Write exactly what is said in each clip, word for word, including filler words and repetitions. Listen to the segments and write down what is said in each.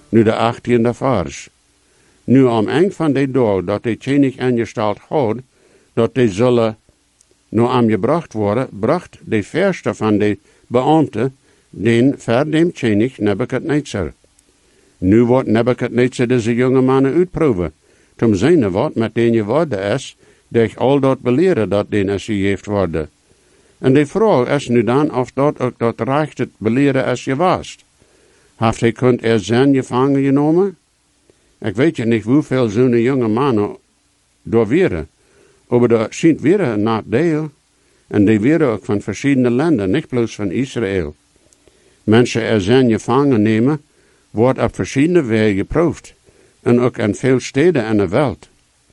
Nu de achttiende vers. Nu am eind van de dag dat de tjenig aangesteld had, dat de zullen nu aangebracht worden, bracht de verste van de beambten den voor dem tjenig Nebukadnezar. Nu wordt Nebukadnezar deze jonge mannen uitproeven, tom zijn wat met den geworden is, dat al dat beleren dat den is gegeven worden. En de vraag is nu dan of dat ook dat recht het beleren is geweest. Heeft hij kunt er zijn gevangen genomen? Ik weet je niet hoeveel zo'n jonge mannen door waren. Maar dat schijnt weer een nadeel. En die waren ook van verschillende landen, niet bloos van Israël. Mensen er zijn gevangen nemen, wordt op verschillende wegen geproefd. En ook in veel steden in de wereld.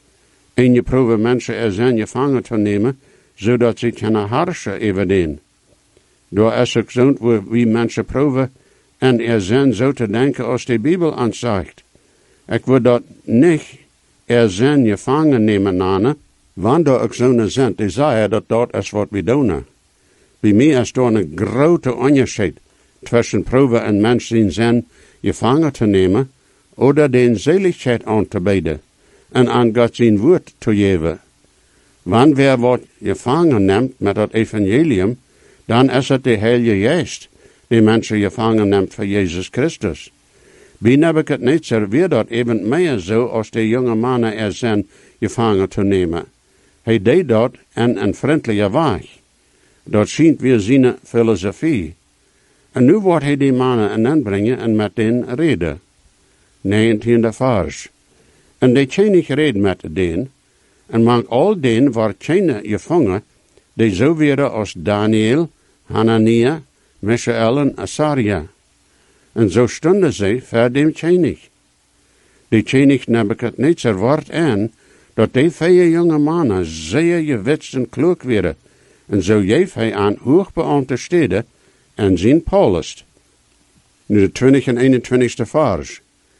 En je proeven mensen er zijn gevangen te nemen, zodat ze kunnen heersen over den. Door is ook zo wie mensen proeven en er zijn zo te denken als de Bijbel ons zegt. Ik wil dat niet er zijn gevangen nemen nane, want er ook zo'n zijn die zeggen dat dat is wat we doen. Bij mij is er een grote onderscheid tussen proeven en mensen zijn gevangen te nemen, oder den Seligkeit aan te bidden en aan God zijn woord te geven. Wanneer wer wat gevangen neemt met het evangelium, dan is het de Heilige Geest die mensen gevangen neemt voor Jezus Christus. Bij Nebukadnezar weer dat even meer zo als de jonge mannen er zijn gevangen te nemen. Hij deed dat in een vriendelijke weg. Dat schijnt weer zijn filosofie. En nu wordt hij die mannen aanbrengen en met hen reden. negentiende vers. En de tjenig reed met den, en maak al den waar tjenig gevangen, die zo werden als Daniel, Hanania, Mishael en Asaria. En zo stonden zij voor dem tjenig. De tjenig Nebukadnezar wordt aan, dat die vier jonge mannen zeer gewitst en klok werden, en zo geef hij aan hoogbeambte steden en zijn Paulus. Nu de twintig en eenentwintigste vers.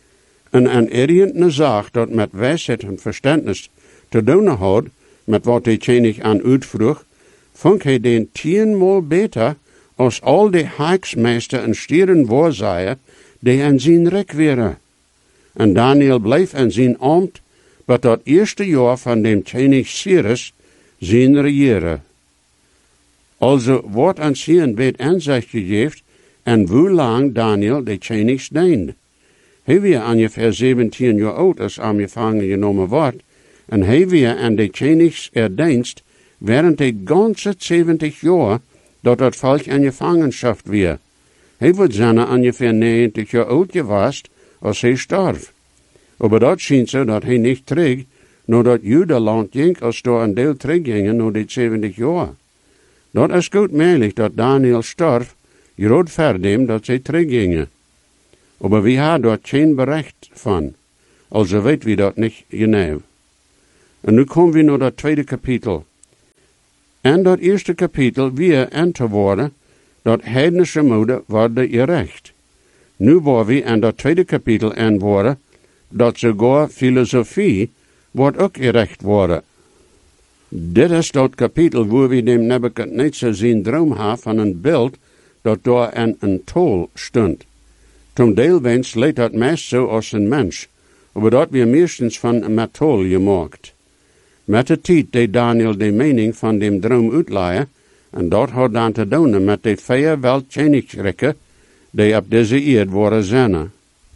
En een eriëntne zaak dat met wijsheid en verstandnis te doen had, met wat hij tjenig aan uitvroeg, vond hij den tienmaal beter als al de heiksmeester en stieren voorzeier die aan zijn rek waren. En Daniel bleef aan zijn ambt, tot dat eerste jaar van dem tjenig Cyrus zijn regeren. Also wordt aan zijn weet aanzicht gegeven en hoe lang Daniel de tjenig steende. Hij weer ongeveer zeventien jaar oud als aangevangen genomen wordt, en hij weer aan de tjenigs erdienst während de ganze zeventig jaar dat het volk in gevangenschap weer. Hij wordt zijn ongeveer negentig jaar oud geweest als hij starf. Maar dat schijnt zo dat hij niet terug, nadat Judeland ging als door een deel teruggingen na die zeventig jaar. Dat is goed mogelijk dat Daniel starf, groot verdem dat zij teruggingen. Maar we hebben daar geen bericht van, also weet we dat niet genau. En nu komen we naar dat tweede kapitel. En dat eerste kapitel weer aan te worden, dat heidnische moeder worden gerecht. Nu waar we in dat tweede kapitel aan worden, dat sogar filosofie wordt ook gerecht worden. Dit is dat kapitel waar we dem Nebukadnezar zijn droom hebben van een beeld dat daar aan een tol stond. Tom deelwens leed dat meest zo als een mens, maar dat weer meestens van metaal gemaakt. Met de tijd deed Daniel de mening van dem droom uitleiden, en dat had dan te doen met de vier weltjenigsrikken die op deze eerd worden zijn.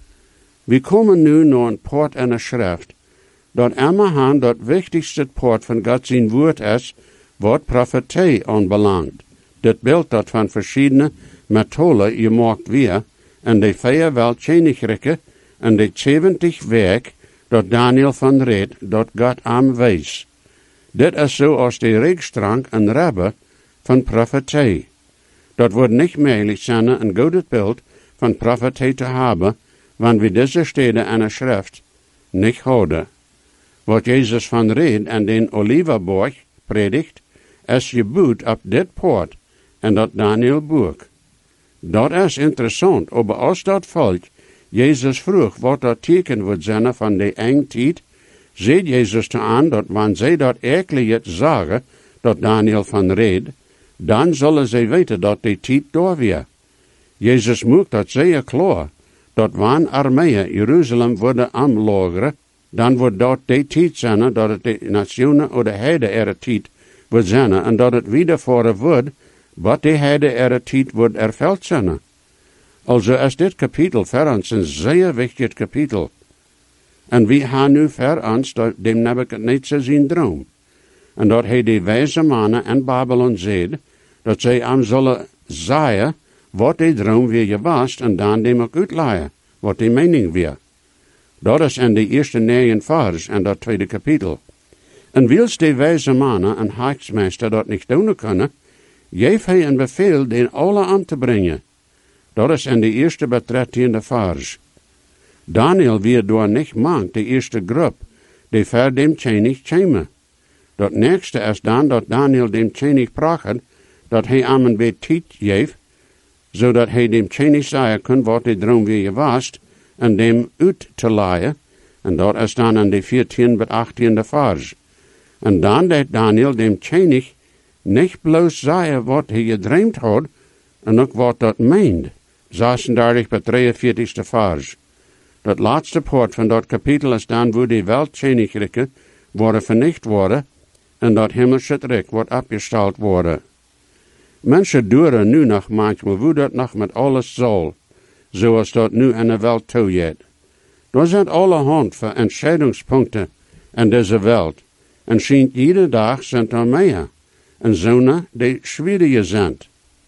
We komen nu naar een poort in de schrift, dat immerhand dat wichtigste poort van God zijn woord is, wat profetie aanbelangt. Dit beeld dat van verschillende metalen gemaakt weer, en de vier weltjenigsrikken en de zeventig werk dat Daniel van reed, dat God aan wees. Dit is zoals de reekstrank en rabbe van profetie. Dat wordt niet mogelijk zijn een goed beeld van profetie te hebben, wanneer we deze steden en de schrift niet houden. Wat Jezus van reed en den Olivenborg predikt, is geboet op dit poort en dat Daniel boek. Dat is interessant, maar als dat volk Jezus vroeg wat dat teken wordt zijn van de eindtijd, ziet Jezus te aan dat wanneer zij dat eigenlijk het zeggen, dat Daniel van reed, dan zullen zij weten dat de tijd door weer. Jezus maakt dat zeer klaar, dat waan armeeën Jeruzalem worden aanlogeren, dan wordt dat de tijd zijn dat het de nationen of de heide er tijd wordt zijn, en dat het wedervoren wordt, wat de heide er tijd wordt erveld zijn. Also is dit kapitel voor ons een zeer wichtig kapitel. En wie gaan nu voor ons dem Nebuchadnezzar zijn droom? En dat hij de wijze mannen in Babylon zegt, dat zij hem zullen zeggen wat de droom weer geweest en dan dem ook uitleggen, wat de mening weer. Dat is in de eerste negen vers en dat tweede kapitel. En wils de wijze mannen en haaksmeester dat niet doen kunnen, geeft hij een bevel den alle aan te brengen. Dat is in de eerste betrettiende vers. Daniel weer door niet mank de eerste groep, die ver dem tjenig tjeme. Dat nächste is dan dat Daniel dem tjenig pracht, dat hij aan een beetje tijd geeft, zodat hij dem tjenig zeggen kan wat de droom weer geweest, en dem uit te leiden, en dat is dan in de veertiende tot achttiende vers. En dan deed Daniel dem tjenig niet bloos zeggen wat hij gedreamd had, en ook wat dat meent. zesendertig tot drieënveertigste vers. Dat laatste poort van dat kapitel is dan wo die weltschenigrikken worden vernicht worden, en dat hemelse rijk wordt afgesteld worden. Mensen duren nu nog manchmal hoe dat nog met alles zal, zoals dat nu in de wereld toegeht. Er zijn allerhand van entscheidungspunten in deze wereld, en schijnt jede dag zijn er meer, en zonen die schwieriger zijn.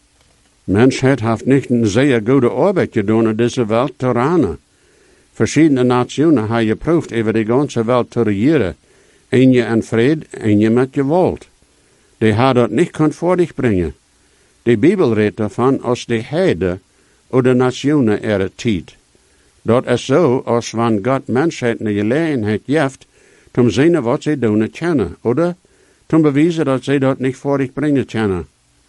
Mensheid heeft niet een zeer goede arbeid gedaan in deze wereld te ranen. Verschillende nationen hebben geproefd over de ganze wereld te regeren, een je in vrede, een je met geweld. Die hadden dat niet kon voor zich brengen. De Bibel redt daarvan als de heide of de nationen er tijd. Dat is zo als wanneer God mensheid een gelegenheid geeft, om zien wat ze doen kennen, oder om bewijzen dat ze dat niet voor zich brengen kennen.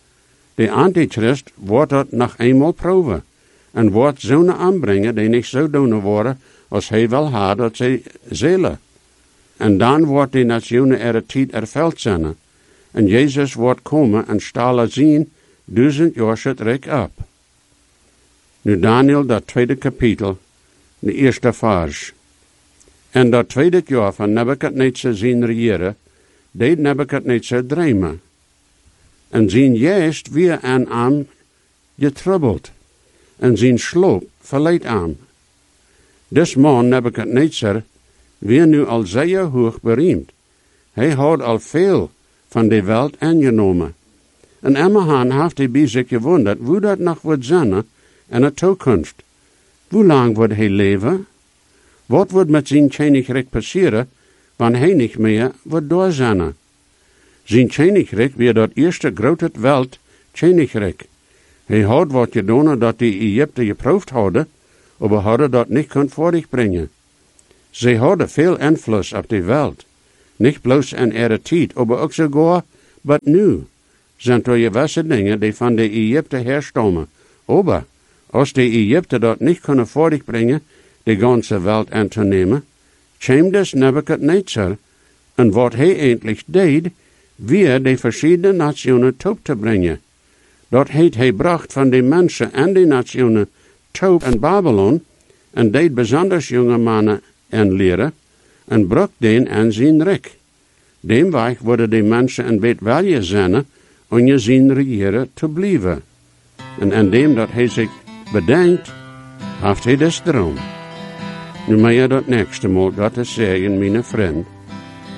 De antichrist wordt dat nog eenmaal proeven, en wordt zonen aanbrengen die niet zo doen worden als hij wel had dat ze zullen. En dan wordt de nationen er tijd erveld zijn, en Jezus wordt komen en stalen zien duizend jaar het rijk op. Nu Daniel, dat tweede kapitel, de eerste vers. En dat tweede jaar van Nebuchadnezzar zijn regeren, deed Nebuchadnezzar dromen. En zijn geest weer aan hem getroubled, en zijn sloop verleid aan. Des man Nebuchadnezzar weer nu al zeer hoog beroemd. Hij had al veel van de wereld aangenomen. En immerhaan heeft hij bij zich gewonderd hoe dat nog wordt zijn in de toekomst. Hoe lang wordt hij leven? Wat wordt met zijn koninkrijk passeren, wanneer hij niet meer wordt door zijn? Zijn koninkrijk weer dat eerste grote wereld koninkrijk. Hij had wat gedaan dat de Egypten geproefd hadden, maar hadden dat niet kon voor zich brengen. Ze hadden veel invloed op de wereld. Niet bloos in ihre tijd, maar ook sogar, wat nu, zijn er gewisse dingen die van de Egypten herstammen. Maar, als de Egypten dat niet kunnen voor zich brengen, de ganze wereld aan te nemen, kwam dus Nebuchadnezzar, en wat hij eindelijk deed, weer de verschillende nationen toe te brengen. Dat heeft hij bracht van de mensen en de nationen toe in Babylon, en deed bijzonders jonge mannen en leren, en bracht den aan zijn rijk. Demweg worden de mensen een beetje welje zijn, om je zijn regeren te blijven. En indem dat hij zich bedenkt, heeft hij des droom. Nu mag je dat nächste Mal Gottes zeggen, mijn vriend.